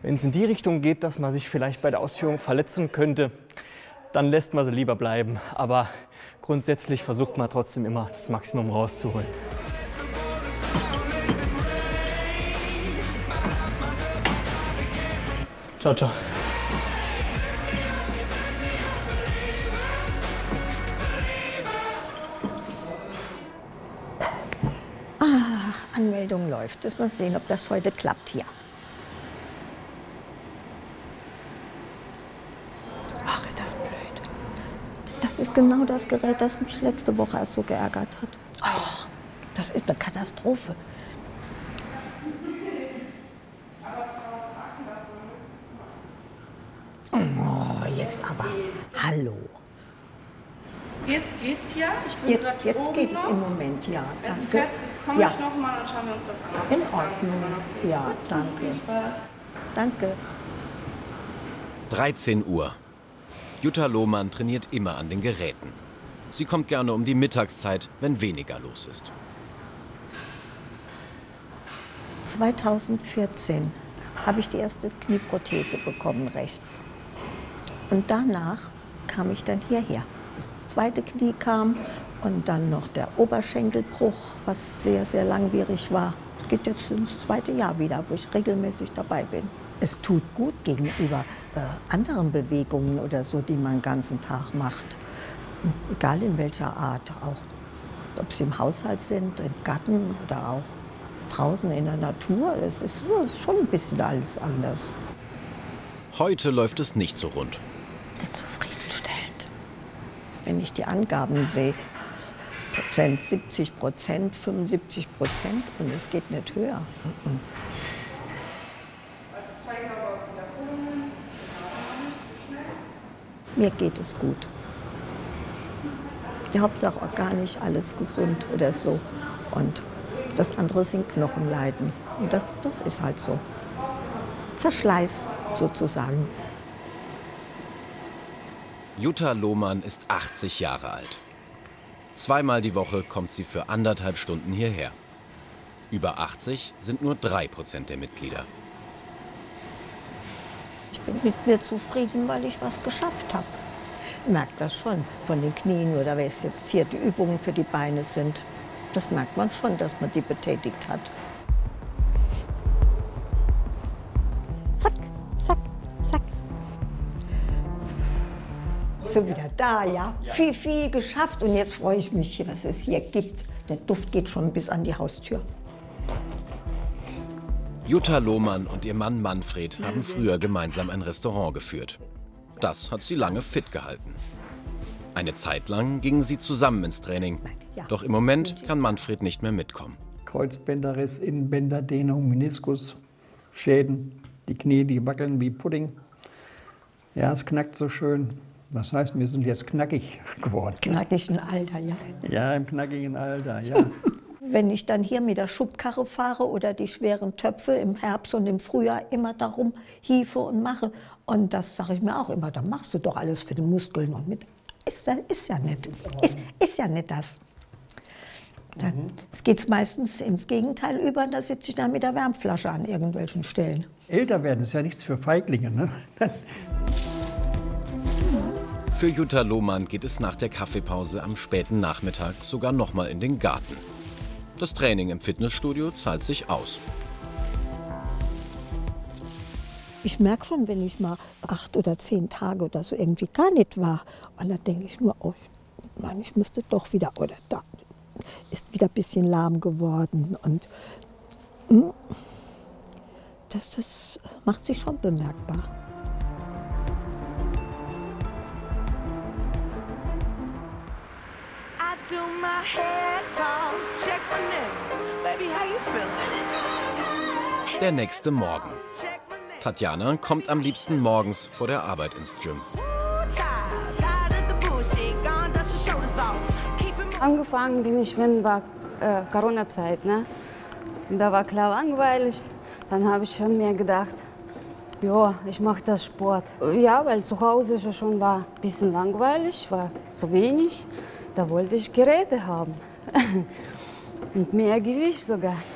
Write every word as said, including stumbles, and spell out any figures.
Wenn es in die Richtung geht, dass man sich vielleicht bei der Ausführung verletzen könnte, dann lässt man sie lieber bleiben. Aber grundsätzlich versucht man trotzdem immer, das Maximum rauszuholen. Ciao, ciao. Ach, Anmeldung läuft. Jetzt mal sehen, ob das heute klappt hier. Ach, ist das blöd. Das ist genau das Gerät, das mich letzte Woche erst so geärgert hat. Ach, das ist eine Katastrophe. Oh, jetzt aber. Hallo. Jetzt geht's ja. Ich bin Jetzt, jetzt geht es im Moment, ja. Wenn Danke. Sie fertig sind, komme ja. ich noch mal, dann schauen wir uns das an. In Ordnung. Ja, danke. Danke. dreizehn Uhr. Jutta Lohmann trainiert immer an den Geräten. Sie kommt gerne um die Mittagszeit, wenn weniger los ist. zweitausendvierzehn habe ich die erste Knieprothese bekommen, rechts. Und danach kam ich dann hierher. Das zweite Knie kam und dann noch der Oberschenkelbruch, was sehr, sehr langwierig war. Es geht jetzt ins zweite Jahr wieder, wo ich regelmäßig dabei bin. Es tut gut gegenüber äh, anderen Bewegungen oder so, die man den ganzen Tag macht. Egal in welcher Art, auch ob sie im Haushalt sind, im Garten oder auch draußen in der Natur. Es ist schon ein bisschen alles anders. Heute läuft es nicht so rund. Nicht zufriedenstellend. Wenn ich die Angaben sehe, Prozent, siebzig Prozent, fünfundsiebzig Prozent und es geht nicht höher. Mhm. Mir geht es gut. Die Hauptsache organisch, alles gesund oder so. Und das andere sind Knochenleiden. Und das, das ist halt so. Verschleiß sozusagen. Jutta Lohmann ist achtzig Jahre alt. Zweimal die Woche kommt sie für anderthalb Stunden hierher. Über achtzig sind nur drei Prozent der Mitglieder. Ich bin mit mir zufrieden, weil ich was geschafft habe. Ich merke das schon von den Knien oder wenn es jetzt hier die Übungen für die Beine sind. Das merkt man schon, dass man die betätigt hat. Zack, zack, zack. So wieder da, ja. Viel, viel geschafft und jetzt freue ich mich, was es hier gibt. Der Duft geht schon bis an die Haustür. Jutta Lohmann und ihr Mann Manfred haben früher gemeinsam ein Restaurant geführt. Das hat sie lange fit gehalten. Eine Zeit lang gingen sie zusammen ins Training. Doch im Moment kann Manfred nicht mehr mitkommen. Kreuzbänderriss, Innenbänderdehnung, Meniskus, Schäden, die Knie, die wackeln wie Pudding. Ja, es knackt so schön. Das heißt, wir sind jetzt knackig geworden. Knackigen Alter, ja. Ja, im knackigen Alter, ja. Wenn ich dann hier mit der Schubkarre fahre oder die schweren Töpfe im Herbst und im Frühjahr immer darum hiefe und mache. Und das sage ich mir auch immer, dann machst du doch alles für die Muskeln. Und mit, ist, ist ja nicht, ist, ist ja nicht das. Dann mhm. geht meistens ins Gegenteil über, da sitze ich dann mit der Wärmflasche an irgendwelchen Stellen. Älter werden ist ja nichts für Feiglinge, ne? Für Jutta Lohmann geht es nach der Kaffeepause am späten Nachmittag sogar noch mal in den Garten. Das Training im Fitnessstudio zahlt sich aus. Ich merke schon, wenn ich mal acht oder zehn Tage oder so irgendwie gar nicht war. Und dann denke ich nur, oh, ich, meine, ich müsste doch wieder, oder da ist wieder ein bisschen lahm geworden. Und mh, das, das macht sich schon bemerkbar. Der nächste Morgen. Tatjana kommt am liebsten morgens vor der Arbeit ins Gym. Angefangen bin ich, wenn war äh, Corona-Zeit, ne? Da war klar langweilig. Dann habe ich schon mir gedacht, ja, ich mache das Sport. Ja, weil zu Hause schon war ein bisschen langweilig, war zu wenig. Da wollte ich Geräte haben. Und mehr Gewicht sogar.